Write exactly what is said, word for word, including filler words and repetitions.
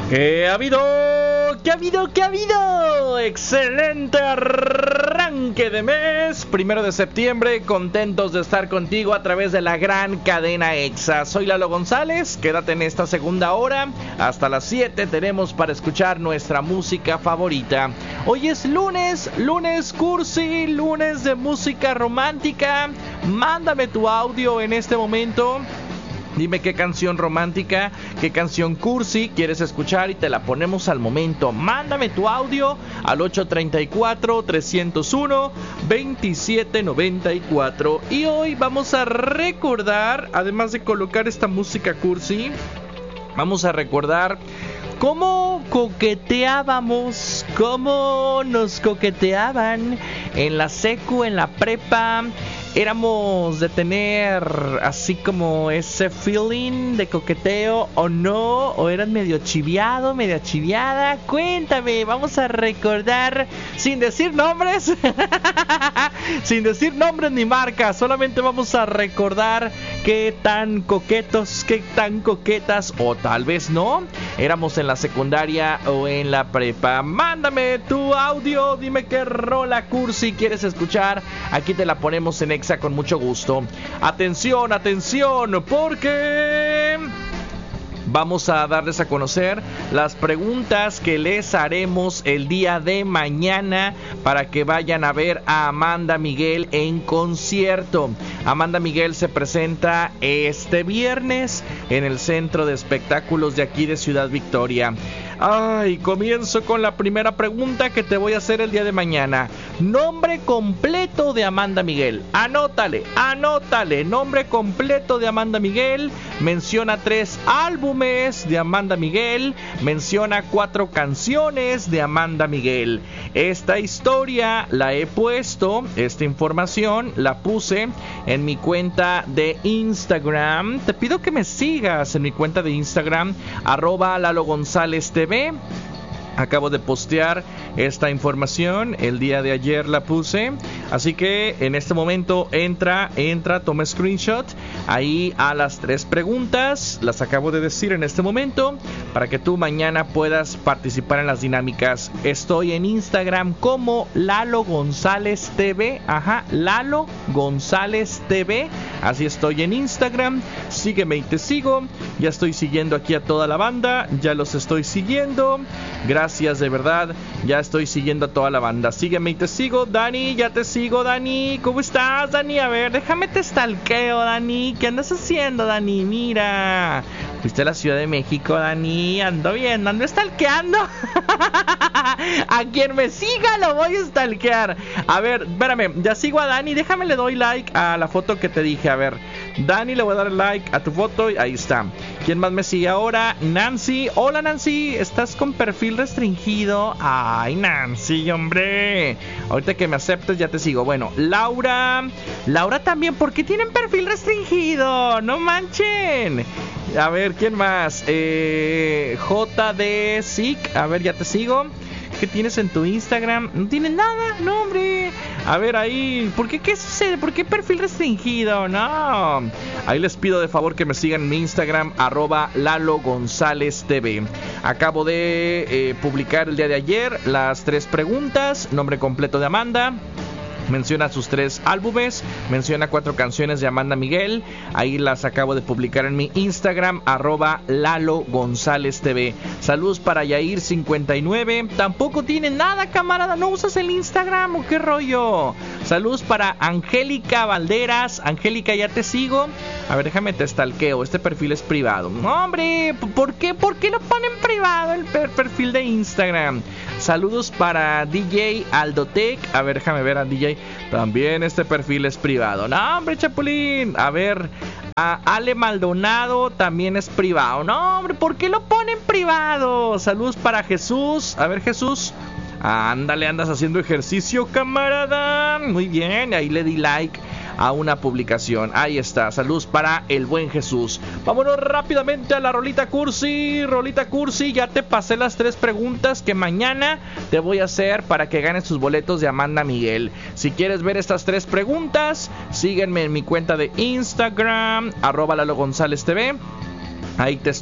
¿Qué ha habido? ¿Qué ha habido? ¿Qué ha habido? Excelente arranque de mes, primero de septiembre, contentos de estar contigo a través de la gran cadena EXA. Soy Lalo González, quédate en esta segunda hora, hasta las siete tenemos para escuchar nuestra música favorita. Hoy es lunes, lunes cursi, lunes de música romántica. Mándame tu audio en este momento. Dime qué canción romántica, qué canción cursi quieres escuchar y te la ponemos al momento. Mándame tu audio al ocho tres cuatro, tres cero uno, dos siete nueve cuatro. Y hoy vamos a recordar, además de colocar esta música cursi, vamos a recordar cómo coqueteábamos, cómo nos coqueteaban en la secu, en la prepa. Éramos de tener así como ese feeling de coqueteo o no, o eras medio chiviado, media chiviada. Cuéntame, vamos a recordar sin decir nombres, sin decir nombres ni marcas, solamente vamos a recordar qué tan coquetos, qué tan coquetas o tal vez no éramos en la secundaria o en la prepa. Mándame tu audio, dime qué rola cursi quieres escuchar, aquí te la ponemos en EXA con mucho gusto. Atención, atención, porque vamos a darles a conocer las preguntas que les haremos el día de mañana para que vayan a ver a Amanda Miguel en concierto. Amanda Miguel se presenta este viernes en el Centro de Espectáculos de aquí de Ciudad Victoria. Ay, comienzo con la primera pregunta que te voy a hacer el día de mañana. Nombre completo de Amanda Miguel. Anótale, anótale. Nombre completo de Amanda Miguel. Menciona tres álbumes de Amanda Miguel. Menciona cuatro canciones de Amanda Miguel. Esta historia la he puesto, esta información la puse en mi cuenta de Instagram. Te pido que me sigas en mi cuenta de Instagram, arroba Lalo González T V. Acabo de postear esta información, el día de ayer la puse, así que en este momento entra, entra, toma screenshot, ahí a las tres preguntas, las acabo de decir en este momento, para que tú mañana puedas participar en las dinámicas. Estoy en Instagram como Lalo González T V, ajá, Lalo González T V, así estoy en Instagram, sígueme y te sigo, ya estoy siguiendo aquí a toda la banda, ya los estoy siguiendo, gracias de verdad, ya estoy siguiendo a toda la banda. Sígueme y te sigo. Dani, ya te sigo, Dani. ¿Cómo estás, Dani? A ver, déjame te stalkeo, Dani. ¿Qué andas haciendo, Dani? Mira, fuiste a la Ciudad de México, Dani. Ando bien, ando stalkeando. A quien me siga lo voy a stalkear. A ver, espérame, ya sigo a Dani. Déjame le doy like a la foto que te dije. A ver, Dani, le voy a dar like a tu foto. Ahí está. ¿Quién más me sigue ahora? Nancy. Hola, Nancy. ¿Estás con perfil restringido? Ay, Nancy, hombre. Ahorita que me aceptes ya te sigo. Bueno, Laura. Laura también. ¿Por qué tienen perfil restringido? No manchen. A ver, ¿quién más? Eh, J D Sick. A ver, ya te sigo. ¿Qué tienes en tu Instagram? No tienes nada, no, hombre. A ver ahí, ¿por qué? ¿Qué sucede? ¿Por qué perfil restringido? No. Ahí les pido de favor que me sigan en mi Instagram, arroba Lalo González T V. Acabo de eh, publicar el día de ayer las tres preguntas. Nombre completo de Amanda. Menciona sus tres álbumes, menciona cuatro canciones de Amanda Miguel. Ahí las acabo de publicar en mi Instagram, arroba Lalo González T V. Saludos para Yair cincuenta y nueve. Tampoco tiene nada, camarada. ¿No usas el Instagram o qué rollo? Saludos para Angélica Valderas. Angélica, ya te sigo. A ver, déjame te stalkeo. Este perfil es privado. No, hombre, ¿por qué? ¿Por qué lo ponen privado el per- perfil de Instagram? Saludos para D J Aldotec. A ver, déjame ver a D J. También este perfil es privado. No, hombre, Chapulín. A ver, a Ale Maldonado también es privado. No, hombre, ¿por qué lo ponen privado? Saludos para Jesús. A ver, Jesús. Ándale, andas haciendo ejercicio, camarada. Muy bien, ahí le di like a una publicación. Ahí está, saludos para el buen Jesús. Vámonos rápidamente a la rolita cursi. Rolita cursi, ya te pasé las tres preguntas que mañana te voy a hacer para que ganes tus boletos de Amanda Miguel. Si quieres ver estas tres preguntas, sígueme en mi cuenta de Instagram, arroba Lalo González T V. Ahí te